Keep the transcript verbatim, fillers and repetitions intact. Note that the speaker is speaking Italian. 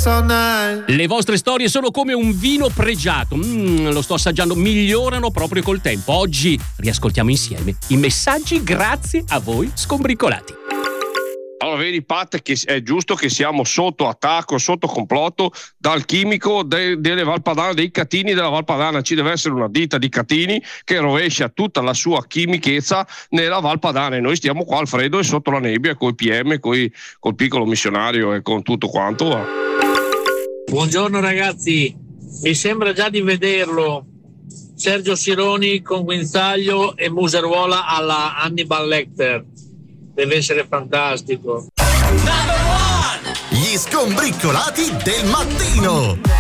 Le vostre storie sono come un vino pregiato, mm, lo sto assaggiando, migliorano proprio col tempo. Oggi riascoltiamo insieme i messaggi grazie a voi scombriccolati. Allora vedi Pat che è giusto che siamo sotto attacco, sotto complotto dal chimico de- delle Valpadana, dei catini della Valpadana. Ci deve essere una ditta di catini che rovescia tutta la sua chimichezza nella Valpadana e noi stiamo qua al freddo e sotto la nebbia con i P M, coi, col piccolo missionario e con tutto quanto. Buongiorno ragazzi, mi sembra già di vederlo Sergio Sironi con guinzaglio e museruola alla Hannibal Lecter. Deve essere fantastico. Gli scombriccolati del mattino.